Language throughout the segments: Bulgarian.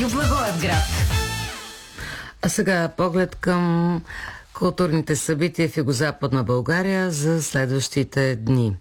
Благоевград. А сега поглед към културните събития в Югозападна България за следващите дни.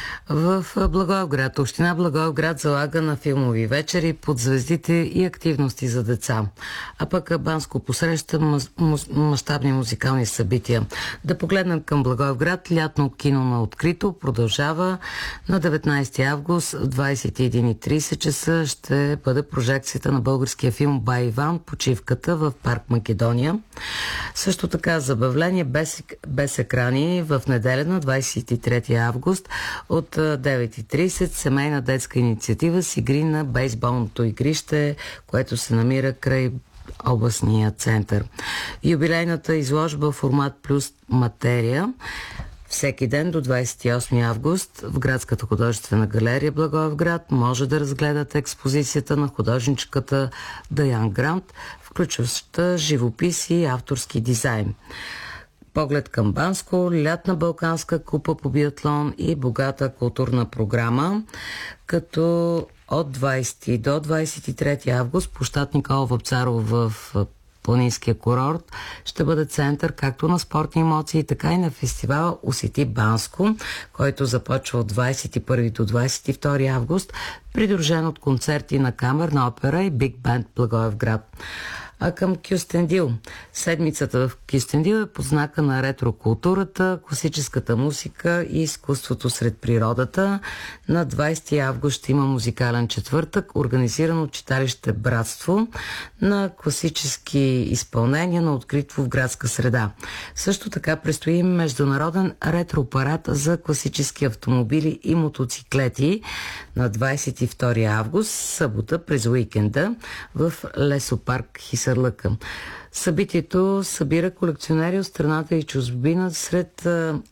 В Благоевград, община Благоевград залага на филмови вечери под звездите и активности за деца. А пък Банско посреща мащабни музикални събития. Да погледнем към Благоевград. Лятно кино на открито продължава на 19 август в 21:30 часа ще бъде прожекцията на българския филм Бай Иван, почивката в парк Македония. Също така забавление без екрани в неделя на 23 август от 9:30 семейна детска инициатива с игри на бейсболното игрище, което се намира край областния център. Юбилейната изложба формат плюс материя всеки ден до 28 август в Градската художествена галерия Благоевград може да разгледате експозицията на художничката Даян Грант, включваща живопис и авторски дизайн. Поглед към Банско, лятна балканска купа по биатлон и богата културна програма, като от 20 до 23 август площад Никола Вапцаров в планинския курорт ще бъде център както на спортни емоции, така и на фестивала Усети Банско, който започва от 21 до 22 август, придружен от концерти на камерна опера и биг бенд Благоевград. А към Кюстендил. Седмицата в Кюстендил е под знака на ретрокултурата, класическата музика и изкуството сред природата. На 20 август ще има музикален четвъртък, организиран от читалище Братство на класически изпълнения на открито в градска среда. Също така предстои международен ретропарад за класически автомобили и мотоциклети на 22 август, събота през уикенда в лесопарк Хисърлъка. Събитието събира колекционери от страната и чужбина сред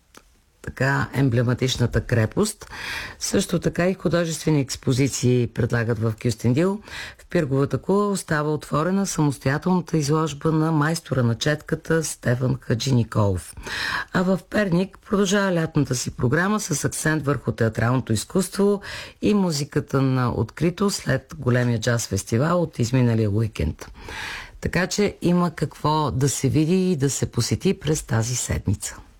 така емблематичната крепост. Също така и художествени експозиции предлагат в Кюстендил. В Пирговата кула остава отворена самостоятелната изложба на майстора на четката Стефан Хаджи Николов. А в Перник продължава лятната си програма с акцент върху театралното изкуство и музиката на открито след големия джаз фестивал от изминалия уикенд. Така че има какво да се види и да се посети през тази седмица.